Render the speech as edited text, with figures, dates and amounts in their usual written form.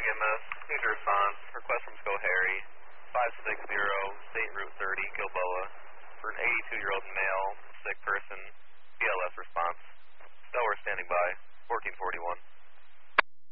EMS, need your response. Request from Schoharie, 560 State Route 30, Gilboa, for an 82-year-old male, sick person, BLS response. Delaware standing by, 1441.